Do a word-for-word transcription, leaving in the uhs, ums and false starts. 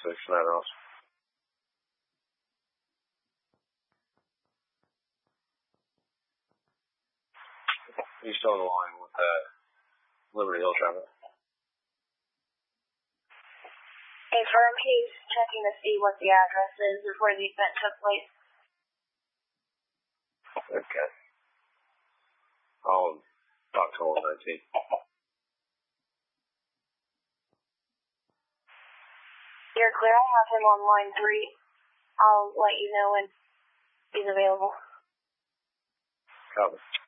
six Meadows. You still in line with that Liberty Hill traffic? Hey, firm, he's checking to see what the address is of where the event took place. Okay. I'll talk to him nineteen. You're clear. I have him on line three. I'll let you know when he's available. Copy.